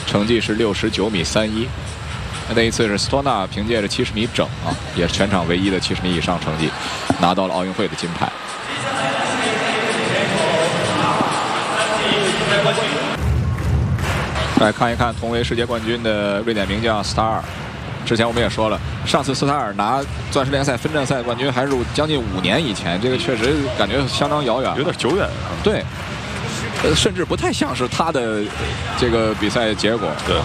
成绩是69米31。那一次是斯托纳凭借着70米整啊，也是全场唯一的70米以上成绩，拿到了奥运会的金牌。来看一看同为世界冠军的瑞典名将斯塔尔。之前我们也说了，上次斯塔尔拿钻石联赛分站赛冠军还是将近5年以前，这个确实感觉相当遥远， 有点久远啊。 对，甚至不太像是他的这个比赛结果。 对。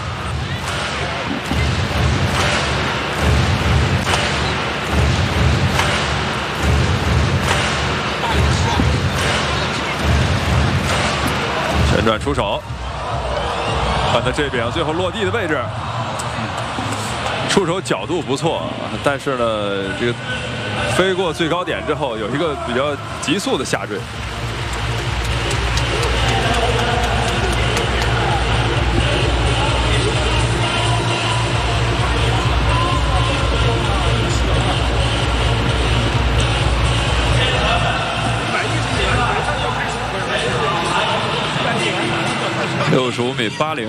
旋转出手，看他这边最后落地的位置。出手角度不错，但是呢，这个飞过最高点之后，有一个比较急速的下坠。65米80。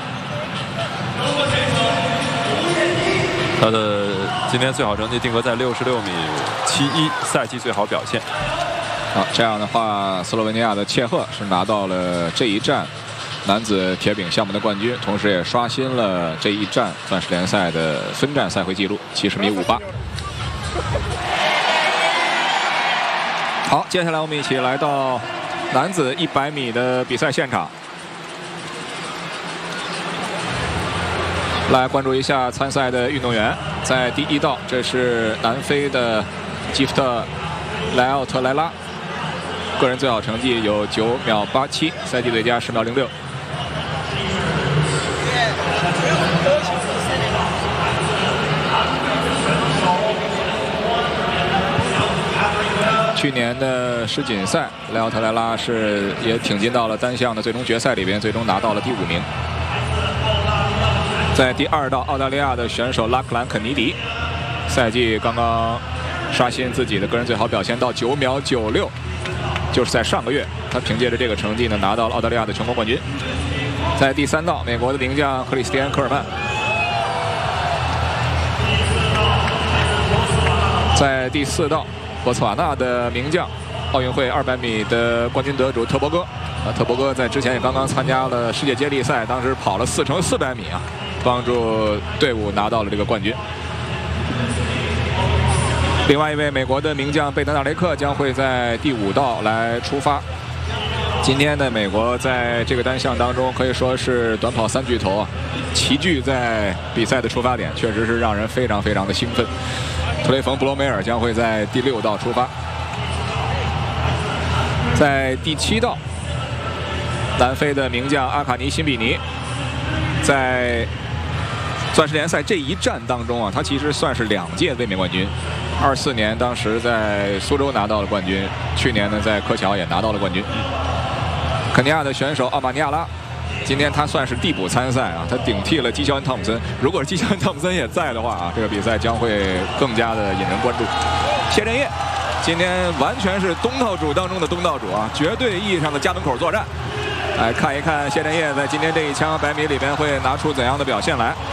他的今天最好成绩定格在66米71，赛季最好表现。 好，这样的话，斯洛文尼亚的切赫是拿到了这一站男子铁饼项目的冠军，同时也刷新了这一站钻石联赛的分站赛会纪录，70米58。好，接下来我们一起来到男子100米的比赛现场。来关注一下参赛的运动员，在第一道，这是南非的基夫特莱奥特莱拉，个人最好成绩有9秒87，赛季最佳10秒06。去年的世锦赛，莱奥特莱拉是也挺进到了单项的最终决赛里边，最终拿到了第5名。在第二道，澳大利亚的选手拉克兰肯尼迪，赛季刚刚刷新自己的个人最好表现到9秒96，就是在上个月，他凭借着这个成绩呢，拿到了澳大利亚的全国冠军。在第三道，美国的名将克里斯蒂安·科尔曼，在第四道，博茨瓦纳的名将，奥运会200米的冠军得主特博戈。特博戈在之前也刚刚参加了世界接力赛，当时跑了4乘400米啊，帮助队伍拿到了这个冠军。另外一位美国的名将贝德纳雷克将会在第5道来出发。今天的美国在这个单项当中可以说是短跑3巨头啊，齐聚在比赛的出发点，确实是让人非常非常的兴奋。特雷冯·布罗梅尔将会在第6道出发。在第7道，南非的名将阿卡尼·辛比尼在钻石联赛这一战当中啊，他其实算是2届卫冕冠军。24年当时在苏州拿到了冠军，去年呢在柯桥也拿到了冠军。肯尼亚的选手奥马尼亚拉，今天他算是递补参赛啊，他顶替了基肖恩·汤普森。如果是基肖恩·汤普森也在的话啊，这个比赛将会更加的引人关注。谢震业今天完全是东道主当中的东道主啊，绝对意义上的家门口作战。来看一看谢震业在今天这一枪100米里边会拿出怎样的表现来。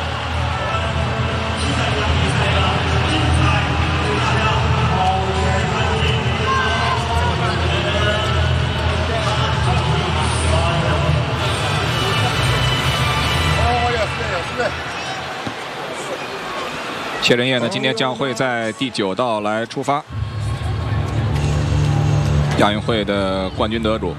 谢震业呢，今天将会在第9道来出发，亚运会的冠军得主。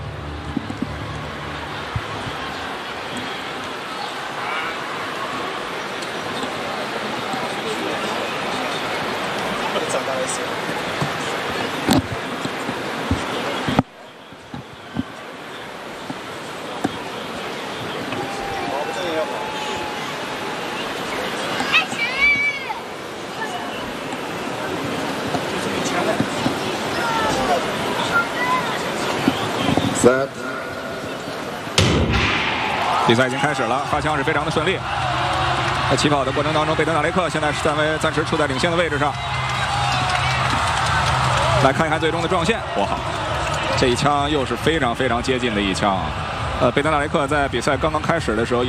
比赛已经开始了，发枪是非常的顺利。在起跑的过程当中，贝德纳雷克现在是暂时处在领先的位置上。来看一看最终的撞线，哇，这一枪又是非常非常接近的一枪。贝德纳雷克在比赛刚刚开始的时候。